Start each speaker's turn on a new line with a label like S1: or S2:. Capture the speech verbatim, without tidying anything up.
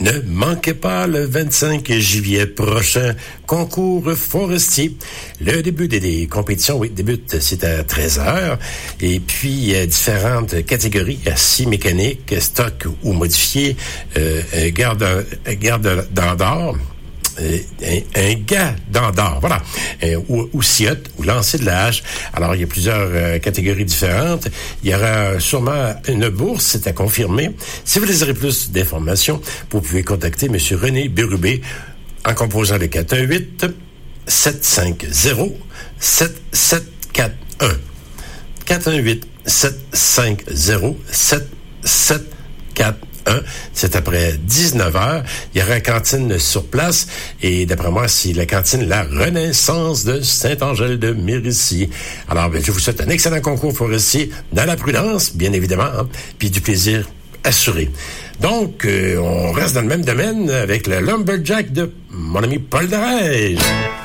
S1: Ne manquez pas le vingt-cinq juillet prochain, concours forestier. Le début des, des compétitions, oui, débute, c'est à treize heures. Et puis, il y a différentes catégories, scie mécanique, stock ou modifié, euh, garde, garde d'andor. Euh, un, un gars d'andor, voilà, euh, ou, ou ciotte, ou lancer de la hache. Alors, il y a plusieurs euh, catégories différentes. Il y aura sûrement une bourse, c'est à confirmer. Si vous désirez plus d'informations, vous pouvez contacter M. René Bérubé en composant le quatre un huit, sept cinq zéro, sept sept quatre un. quatre un huit, sept cinq zéro, sept sept quatre un. C'est après dix-neuf heures. Il y aura une cantine sur place. Et d'après moi, c'est la cantine La Renaissance de Saint-Angèle-de-Mérici. Alors, ben, je vous souhaite un excellent concours forestier dans la prudence, bien évidemment, hein, puis du plaisir assuré. Donc, euh, on reste dans le même domaine avec le Lumberjack de mon ami Paul Darège.